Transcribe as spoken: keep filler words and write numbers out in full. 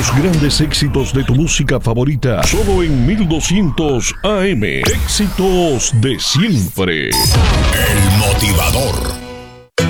Los grandes éxitos de tu música favorita, solo en mil doscientos A M. Éxitos de siempre. El motivador.